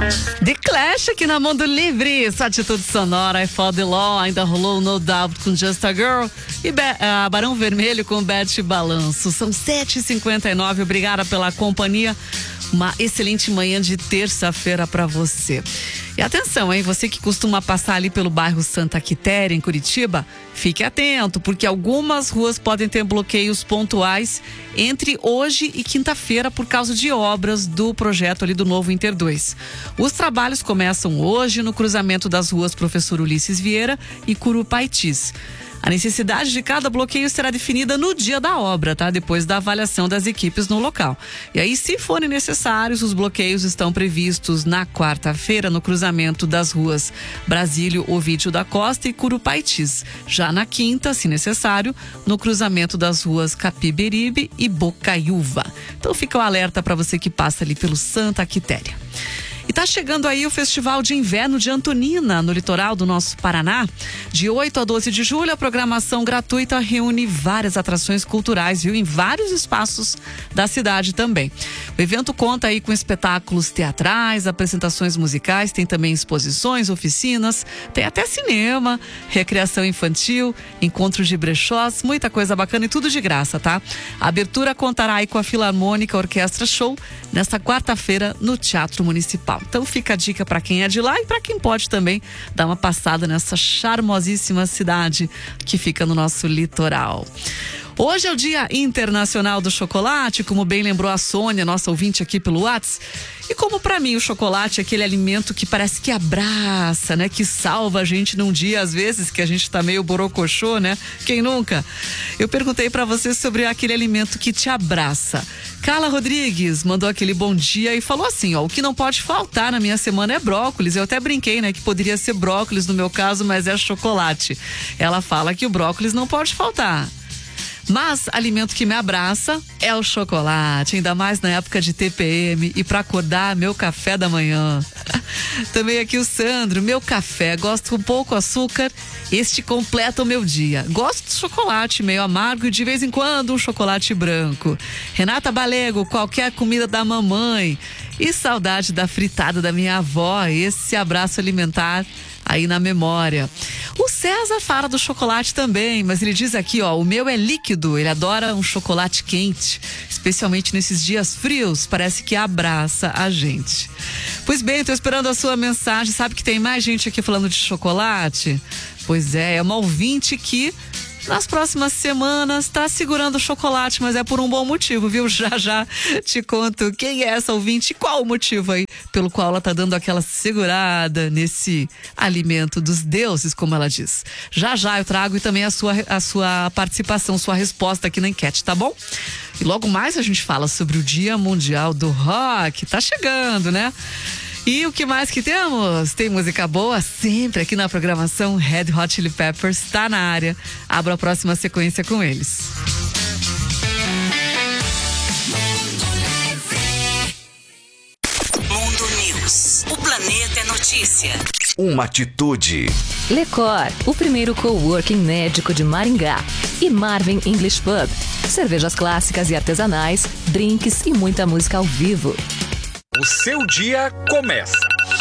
The Clash aqui na Mundo Livre, essa atitude sonora, I Fought the Law, ainda rolou No Doubt com Just a Girl e Barão Vermelho com Bete Balanço. São 7h59, obrigada pela companhia, uma excelente manhã de terça-feira para você. E atenção, hein, você que costuma passar ali pelo bairro Santa Quitéria, em Curitiba, fique atento, porque algumas ruas podem ter bloqueios pontuais entre hoje e quinta-feira por causa de obras do projeto ali do novo Inter 2. Os trabalhos começam hoje no cruzamento das ruas Professor Ulisses Vieira e Curupaitis. A necessidade de cada bloqueio será definida no dia da obra, tá? Depois da avaliação das equipes no local. E aí, se forem necessários, os bloqueios estão previstos na quarta-feira no cruzamento das ruas Brasílio, Ovídio da Costa e Curupaitis. Já na quinta, se necessário, no cruzamento das ruas Capiberibe e Bocaiúva. Então fica o alerta para você que passa ali pelo Santa Quitéria. E tá chegando aí o Festival de Inverno de Antonina, no litoral do nosso Paraná. De 8 a 12 de julho, a programação gratuita reúne várias atrações culturais, viu? Em vários espaços da cidade também. O evento conta aí com espetáculos teatrais, apresentações musicais, tem também exposições, oficinas, tem até cinema, recreação infantil, encontros de brechós, muita coisa bacana e tudo de graça, tá? A abertura contará aí com a Filarmônica Orquestra Show nesta quarta-feira no Teatro Municipal. Então fica a dica para quem é de lá e para quem pode também dar uma passada nessa charmosíssima cidade que fica no nosso litoral. Hoje é o Dia Internacional do Chocolate, como bem lembrou a Sônia, nossa ouvinte aqui pelo WhatsApp. E como para mim o chocolate é aquele alimento que parece que abraça, né? Que salva a gente num dia, às vezes, que a gente tá meio borocochô, né? Quem nunca? Eu perguntei para você sobre aquele alimento que te abraça. Carla Rodrigues mandou aquele bom dia e falou assim, ó: o que não pode faltar na minha semana é brócolis. Eu até brinquei, né? Que poderia ser brócolis no meu caso, mas é chocolate. Ela fala que o brócolis não pode faltar. Mas alimento que me abraça é o chocolate, ainda mais na época de TPM e para acordar, meu café da manhã. Também aqui o Sandro, meu café, gosto com pouco açúcar, este completa o meu dia. Gosto de chocolate meio amargo e de vez em quando um chocolate branco. Renata Balego, qualquer comida da mamãe. E saudade da fritada da minha avó, esse abraço alimentar aí na memória. O César fala do chocolate também, mas ele diz aqui, ó: o meu é líquido, ele adora um chocolate quente, especialmente nesses dias frios, parece que abraça a gente. Pois bem, tô esperando a sua mensagem. Sabe que tem mais gente aqui falando de chocolate? Pois é uma ouvinte que nas próximas semanas tá segurando o chocolate, mas é por um bom motivo, viu? Já te conto quem é essa ouvinte e qual o motivo aí pelo qual ela tá dando aquela segurada nesse alimento dos deuses, como ela diz. Já eu trago e também a sua participação, sua resposta aqui na enquete, tá bom? E logo mais a gente fala sobre o Dia Mundial do Rock. Tá chegando, né? E o que mais que temos? Tem música boa sempre aqui na programação. Red Hot Chili Peppers está na área. Abra a próxima sequência com eles. Mundo News. O planeta é notícia. Uma atitude. Lecor, o primeiro coworking médico de Maringá. E Marvin English Pub. Cervejas clássicas e artesanais, drinks e muita música ao vivo. O seu dia começa.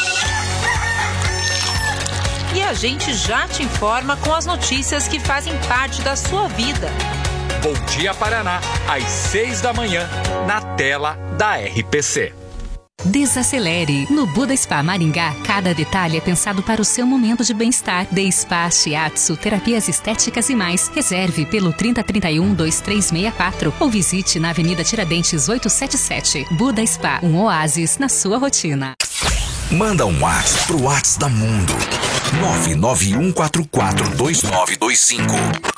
E a gente já te informa com as notícias que fazem parte da sua vida. Bom Dia Paraná, às 6 da manhã, na tela da RPC. Desacelere. No Buda Spa Maringá, cada detalhe é pensado para o seu momento de bem-estar. De Spa, Shiatsu, terapias estéticas e mais. Reserve pelo 3031-2364 ou visite na Avenida Tiradentes 877. Buda Spa, um oásis na sua rotina. Manda um WhatsApp pro WhatsApp da Mundo. 991442925.